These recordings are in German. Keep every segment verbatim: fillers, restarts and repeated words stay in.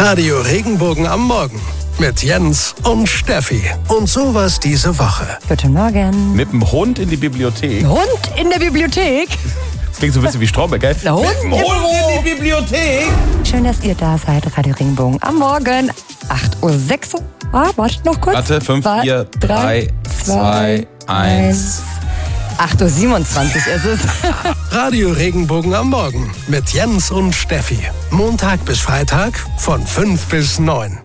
Radio Regenbogen am Morgen mit Jens und Steffi. Und sowas diese Woche. Guten Morgen. Mit dem Hund in die Bibliothek. Ein Hund in der Bibliothek? Das klingt so ein bisschen wie Stromberg, gell? Ein Hund, Mit dem Hund in die Bibliothek. Schön, dass ihr da seid. Radio Regenbogen am Morgen. acht Uhr sechs. Ah, warte noch kurz. Warte, fünf, vier, drei, zwei, eins. acht Uhr siebenundzwanzig ist es. Radio Regenbogen am Morgen mit Jens und Steffi. Montag bis Freitag von fünf bis neun.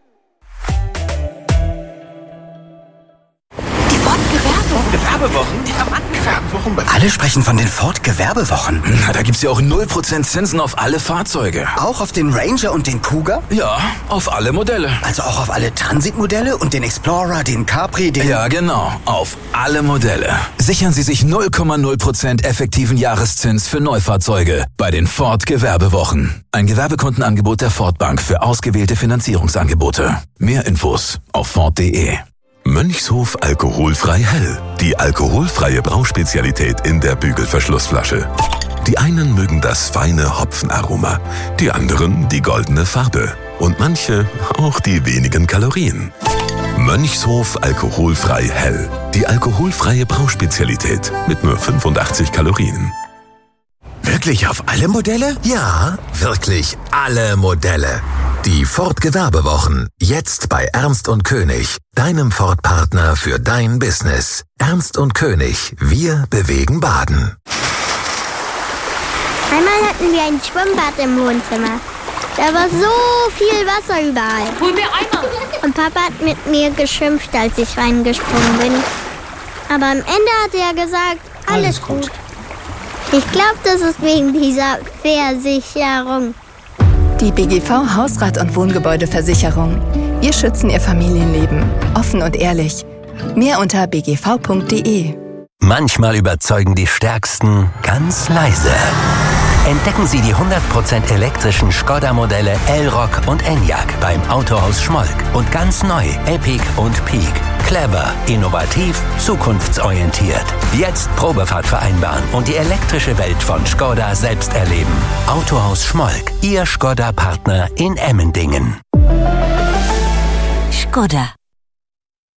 Gewerbewochen? Ja, Mann, Gewerbewochen. Alle sprechen von den Ford-Gewerbewochen. Na, da gibt's ja auch null Prozent Zinsen auf alle Fahrzeuge. Auch auf den Ranger und den Kuga? Ja, auf alle Modelle. Also auch auf alle Transitmodelle und den Explorer, den Capri, den... Ja, genau, auf alle Modelle. Sichern Sie sich null Komma null Prozent effektiven Jahreszins für Neufahrzeuge bei den Ford-Gewerbewochen. Ein Gewerbekundenangebot der Ford Bank für ausgewählte Finanzierungsangebote. Mehr Infos auf Ford punkt de. Mönchshof alkoholfrei hell. Die alkoholfreie Brauspezialität in der Bügelverschlussflasche. Die einen mögen das feine Hopfenaroma, die anderen die goldene Farbe und manche auch die wenigen Kalorien. Mönchshof alkoholfrei hell. Die alkoholfreie Brauspezialität mit nur fünfundachtzig Kalorien. Wirklich auf alle Modelle? Ja, wirklich alle Modelle. Die Ford Gewerbewochen. Jetzt bei Ernst und König, deinem Ford-Partner für dein Business. Ernst und König, wir bewegen Baden. Einmal hatten wir ein Schwimmbad im Wohnzimmer. Da war so viel Wasser überall. Hol mir Eimer. Und Papa hat mit mir geschimpft, als ich reingesprungen bin. Aber am Ende hat er gesagt, alles, alles gut. gut. Ich glaube, das ist wegen dieser Versicherung. Die B G V Hausrat- und Wohngebäudeversicherung. Wir schützen Ihr Familienleben. Offen und ehrlich. Mehr unter b g v punkt de. Manchmal überzeugen die Stärksten ganz leise. Entdecken Sie die hundert Prozent elektrischen Skoda-Modelle Elroq und Enyaq beim Autohaus Schmolk. Und ganz neu Epiq und Peak. Clever, innovativ, zukunftsorientiert. Jetzt Probefahrt vereinbaren und die elektrische Welt von Skoda selbst erleben. Autohaus Schmolk, Ihr Skoda-Partner in Emmendingen. Skoda.